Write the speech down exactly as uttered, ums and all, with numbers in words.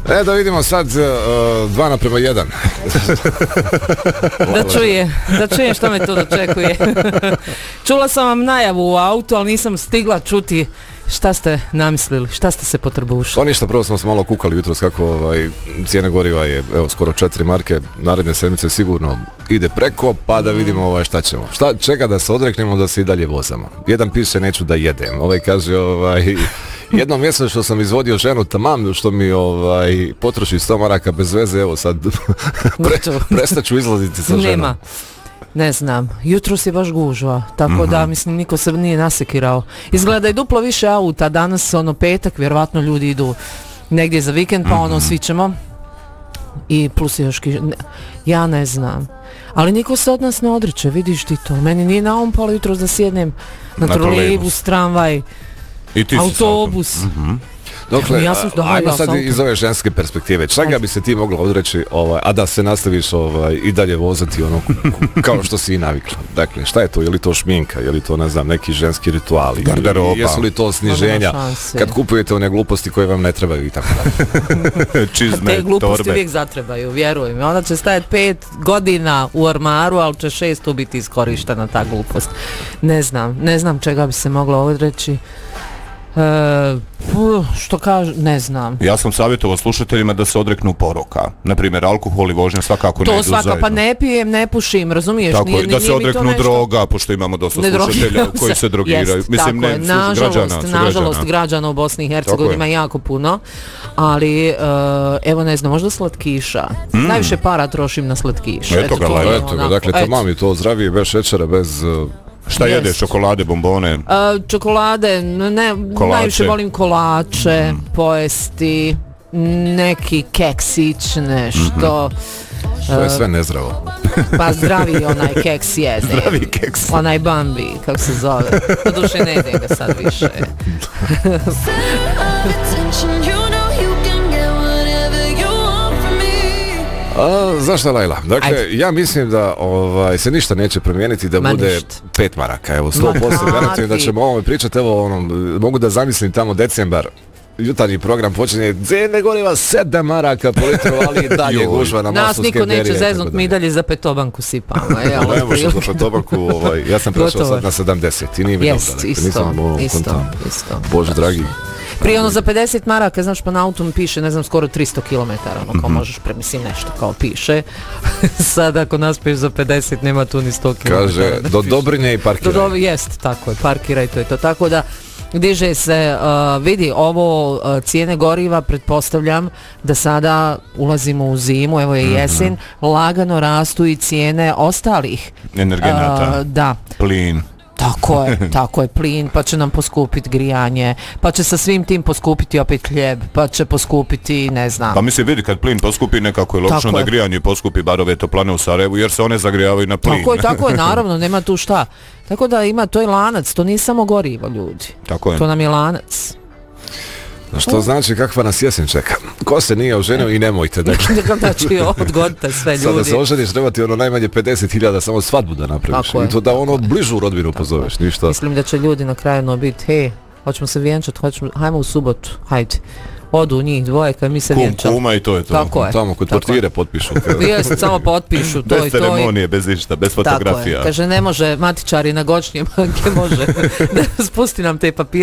E, da vidimo sad uh, dva naprema jedan. Da čuje, da čuje što me to dočekuje. Čula sam vam najavu u autu, ali nisam stigla čuti šta ste namislili, šta ste se potrbušili. Pa ništa, prvo smo se malo kukali jutros kako ovaj, cijena goriva je evo, skoro četiri marke, naredne sedmice sigurno ide preko, pa da vidimo ovaj, šta ćemo. Šta, čega da se odreknemo da se i dalje vozamo. Jedan piše neću da jedem, ovaj kaže ovaj... Jedno mjesto što sam izvodio ženu tamam, što mi ovaj, potroši sto maraka bez veze, evo sad pre, prestaću izlaziti sa ženom. Nema, ne znam, jutros je baš gužva, tako mm-hmm. da mislim niko se nije nasekirao. Izgleda i duplo više auta, danas ono petak, vjerovatno ljudi idu negdje za vikend, pa mm-hmm. ono svi ćemo. I plus još kiš... ne, ja ne znam. Ali niko se od nas ne odriče, vidiš ti to. Meni nije na um pola jutros da sjednem na, na trolejbus, tramvaj, autobus. Mm-hmm. Dokle, ja sam, da, ajmo sad sam iz ove ženske perspektive. Čega bi se ti mogla odreći, ovaj, a da se nastaviš ovaj, i dalje vozati ono kao što si i navikla? Dakle, šta je to? Je li to šminka? Je li to, ne znam, neki ženski rituali? Garderoba? Jesu li to sniženja? Kad kupujete one gluposti koje vam ne trebaju i tako dalje? Čizme, te gluposti torbe uvijek zatrebaju, vjeruj mi. Onda će stajati pet godina u ormaru, ali će šest tu biti iskorištena ta glupost. Ne znam, ne znam čega bi se mogla odreći. E, što kaže, ne znam. Ja sam savjetovao slušateljima da se odreknu poroka. Naprimjer, alkohol i vožnja svakako to ne idu svaka, zajedno. Pa ne pijem, ne pušim, razumiješ? Tako nije, je, da se odreknu droga, pošto imamo dosta ne slušatelja koji se drogiraju. Jest, Mislim, ne, je, nažalost, građana, nažalost, građana. građana u Bosni i Hercegovini ima jako puno, ali uh, evo ne znam, možda slatkiša. Mm. Najviše para trošim na slatkiša. Eto ga, eto, eto ga, dakle, to mami to zdravije, bez šećera, bez... Uh, Šta yes. jedeš? Čokolade, bombone? Uh, čokolade, ne, najviše volim kolače, mm. pojesti, neki keksić, nešto. Mm-hmm. To je sve nezdravo. Pa zdravi onaj keks jede. Zdravi keks. Onaj Bambi, kako se zove. Po duše ne jede ga sad više. A, znaš šta, Lajla? Dakle, ajde. Ja mislim da ovaj, se ništa neće promijeniti da Ma bude ništa. Pet maraka. Evo, sto posto garantujem da ćemo ovome pričati. Evo, ono, mogu da zamislim tamo decembar. Jutarnji program počinje, cijene goriva sedam maraka po litru, ali dalje gužva na masovske derije. Nas niko neće zeznut, mi dalje za petobanku sipamo. Ne možeš za petobanku, ovaj, ja sam prešao sad na sedamdeset i nije mi yes, dobro. Isto, nisam ovo isto, kontam. isto. Bože dragi. Prije ono za pedeset maraka, znaš, pa na autu mi piše, ne znam, skoro tristo kilometara, ono, kao možeš premisim nešto, kao piše. Sad ako naspiješ za pedeset, nema tu ni sto kilometara. Kaže, do Dobrinje i parkiraj. Do, do, jest, tako je, parkiraj, to je to. Tako da, diže se, uh, vidi, ovo uh, cijene goriva, pretpostavljam da sada ulazimo u zimu, evo je jesen, mm-hmm. lagano rastu i cijene ostalih. Energenata, uh, da. plin. Tako je, tako je, plin, pa će nam poskupiti grijanje, pa će sa svim tim poskupiti opet hljeb, pa će poskupiti, ne znam. Pa mi se vidi kad plin poskupi, nekako je logično da grijanje poskupi bar ove toplane u Sarajevu, jer se one zagrijavaju na plin. Tako je, tako je, naravno, nema tu šta. Tako da ima, to je lanac, to nije samo gorivo, ljudi. Tako je. To nam je lanac. Što znači kakva nas jesen čeka. Ko se nije oženio i nemojte. Dakle. Znači odgodite sve ljudi. Sada se oženiš, treba ti ono najmanje pedeset hiljada samo svadbu da napraviš. I to da ono bližu rodbinu pozoveš. Ništa. Mislim da će ljudi na kraju no biti, hej, hoćemo se vjenčati, hoćemo, hajmo u subotu, hajde. Odu njih dvoje kad mi se Kum, vjenčali. Kuma i to je to. Tako je. Tamo kod portire potpišu. Jest, samo potpišu to bez i to. Bez ceremonije, bez ništa, bez fotografija. Tako je. Kaže, ne može matičari na gočnje banke, može. Spusti nam te papire.